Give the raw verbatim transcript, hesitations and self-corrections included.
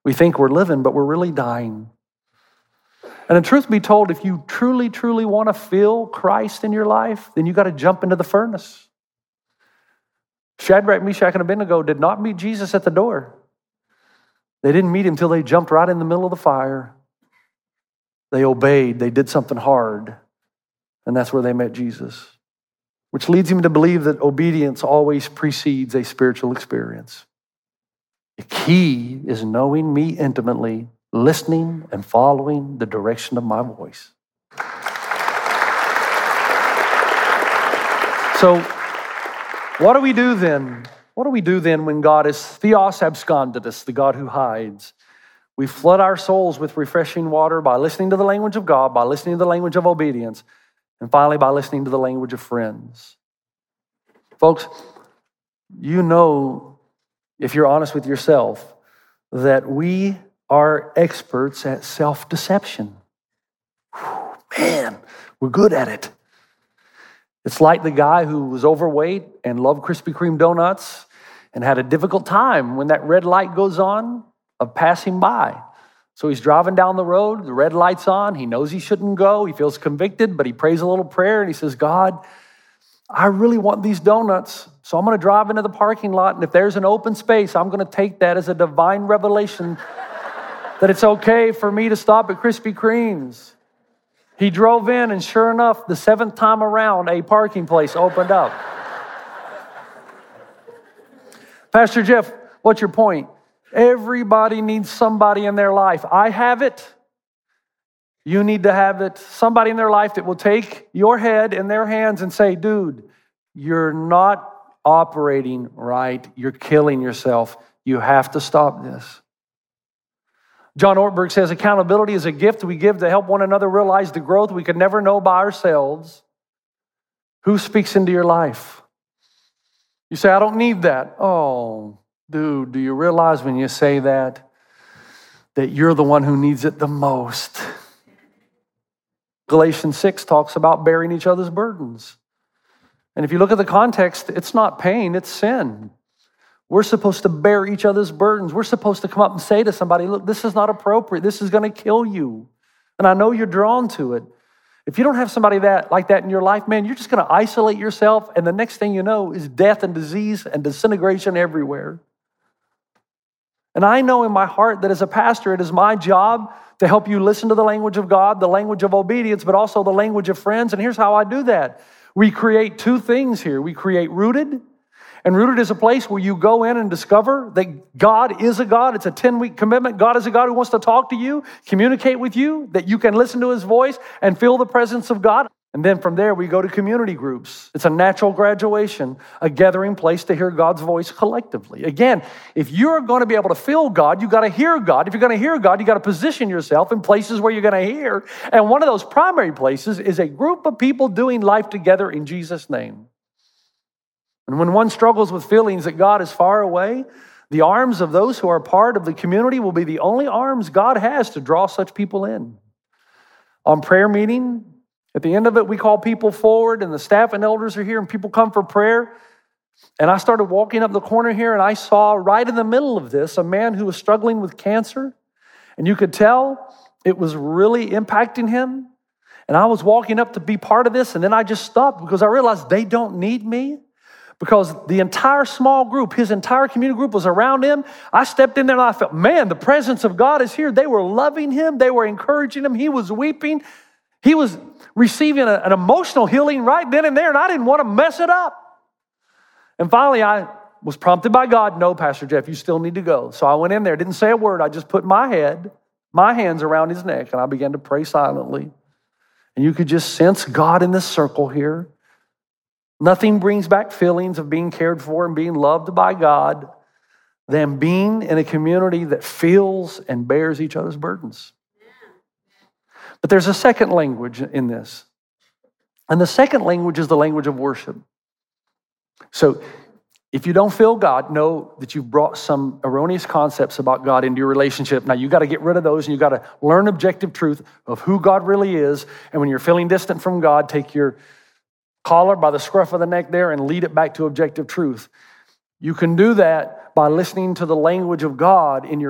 We think we're living, but we're really dying. And the truth be told, if you truly, truly want to feel Christ in your life, then you got to jump into the furnace. Shadrach, Meshach, and Abednego did not meet Jesus at the door. They didn't meet him until they jumped right in the middle of the fire. They obeyed. They did something hard. And that's where they met Jesus. Which leads him to believe that obedience always precedes a spiritual experience. The key is knowing me intimately, listening and following the direction of my voice. So, what do we do then? What do we do then when God is theos abscondidus, the God who hides? We flood our souls with refreshing water by listening to the language of God, by listening to the language of obedience, and finally by listening to the language of friends. Folks, you know, if you're honest with yourself, that we are experts at self-deception. Whew, man, we're good at it. It's like the guy who was overweight and loved Krispy Kreme donuts and had a difficult time when that red light goes on of passing by. So he's driving down the road, the red light's on, he knows he shouldn't go, he feels convicted, but he prays a little prayer and he says, God, I really want these donuts, so I'm going to drive into the parking lot, and if there's an open space, I'm going to take that as a divine revelation that it's okay for me to stop at Krispy Kreme's. He drove in, and sure enough, the seventh time around, a parking place opened up. Pastor Jeff, what's your point? Everybody needs somebody in their life. I have it. You need to have it. Somebody in their life that will take your head in their hands and say, dude, you're not operating right. You're killing yourself. You have to stop this. John Ortberg says, accountability is a gift we give to help one another realize the growth we could never know by ourselves. Who speaks into your life? You say, I don't need that. Oh, dude, do you realize when you say that, that you're the one who needs it the most? Galatians six talks about bearing each other's burdens. And if you look at the context, it's not pain, it's sin. We're supposed to bear each other's burdens. We're supposed to come up and say to somebody, look, this is not appropriate. This is going to kill you. And I know you're drawn to it. If you don't have somebody that like that in your life, man, you're just going to isolate yourself. And the next thing you know is death and disease and disintegration everywhere. And I know in my heart that as a pastor, it is my job to help you listen to the language of God, the language of obedience, but also the language of friends. And here's how I do that. We create two things here. We create Rooted. And Rooted is a place where you go in and discover that God is a God. It's a ten-week commitment. God is a God who wants to talk to you, communicate with you, that you can listen to his voice and feel the presence of God. And then from there, we go to community groups. It's a natural graduation, a gathering place to hear God's voice collectively. Again, if you're going to be able to feel God, you got to hear God. If you're going to hear God, you got to position yourself in places where you're going to hear. And one of those primary places is a group of people doing life together in Jesus' name. And when one struggles with feelings that God is far away, the arms of those who are part of the community will be the only arms God has to draw such people in. On prayer meeting, at the end of it, we call people forward, and the staff and elders are here, and people come for prayer. And I started walking up the corner here, and I saw right in the middle of this a man who was struggling with cancer. And you could tell it was really impacting him. And I was walking up to be part of this, and then I just stopped because I realized they don't need me. Because the entire small group, his entire community group was around him. I stepped in there and I felt, man, the presence of God is here. They were loving him. They were encouraging him. He was weeping. He was receiving a, an emotional healing right then and there, and I didn't want to mess it up. And finally, I was prompted by God, no, Pastor Jeff, you still need to go. So I went in there, didn't say a word. I just put my head, my hands around his neck, and I began to pray silently. And you could just sense God in this circle here. Nothing brings back feelings of being cared for and being loved by God than being in a community that feels and bears each other's burdens. But there's a second language in this. And the second language is the language of worship. So if you don't feel God, know that you've brought some erroneous concepts about God into your relationship. Now, you got to get rid of those, and you got to learn objective truth of who God really is. And when you're feeling distant from God, take your collar by the scruff of the neck there and lead it back to objective truth. You can do that by listening to the language of God in your